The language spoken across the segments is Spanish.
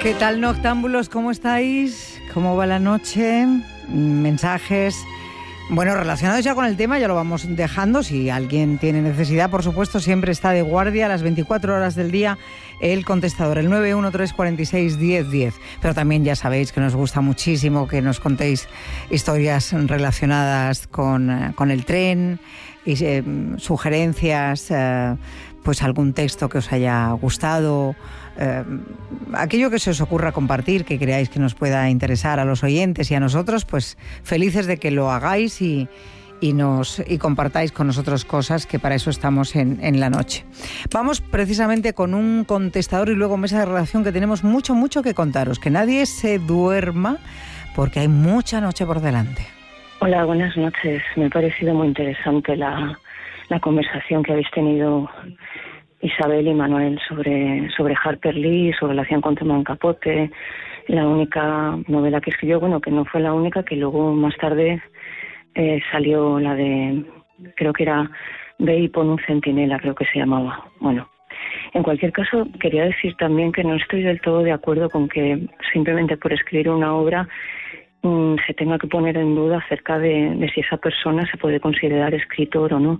¿Qué tal, noctámbulos? ¿Cómo estáis? ¿Cómo va la noche? Mensajes, bueno, relacionados ya con el tema, ya lo vamos dejando. Si alguien tiene necesidad, por supuesto, siempre está de guardia a las 24 horas del día el contestador, el 913461010. Pero también ya sabéis que nos gusta muchísimo que nos contéis historias relacionadas con el tren y sugerencias, pues algún texto que os haya gustado, aquello que se os ocurra compartir, que creáis que nos pueda interesar a los oyentes y a nosotros, pues felices de que lo hagáis y compartáis con nosotros cosas, que para eso estamos en la noche. Vamos precisamente con un contestador y luego mesa de redacción, que tenemos mucho que contaros. Que nadie se duerma porque hay mucha noche por delante. Hola, buenas noches. Me ha parecido muy interesante la conversación que habéis tenido Isabel y Manuel sobre Harper Lee, su relación con Truman Capote, la única novela que escribió, bueno, que no fue la única, que luego más tarde salió la de, creo que era Ve y pon un centinela, creo que se llamaba. Bueno, en cualquier caso, quería decir también que no estoy del todo de acuerdo con que simplemente por escribir una obra se tenga que poner en duda acerca de si esa persona se puede considerar escritor o no.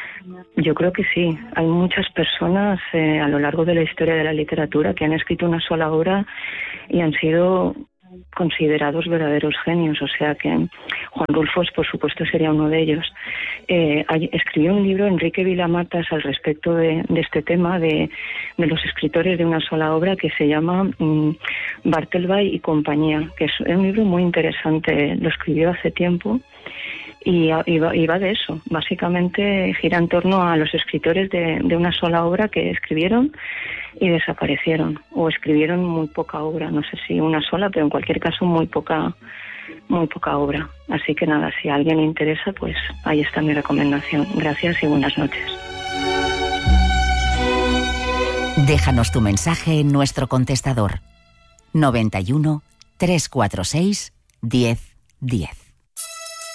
Yo creo que sí. Hay muchas personas a lo largo de la historia de la literatura que han escrito una sola obra y han sido considerados verdaderos genios. O sea que Juan Rulfos, por supuesto, sería uno de ellos. Escribió un libro, Enrique Vilamatas, al respecto de este tema de los escritores de una sola obra, que se llama Bartelby y compañía, que es un libro muy interesante. Lo escribió hace tiempo y va de eso. Básicamente gira en torno a los escritores de una sola obra que escribieron y desaparecieron, o escribieron muy poca obra, no sé si una sola, pero en cualquier caso muy poca obra. Así que nada, si a alguien le interesa, pues ahí está mi recomendación. Gracias y buenas noches. Déjanos tu mensaje en nuestro contestador 91 346 1010.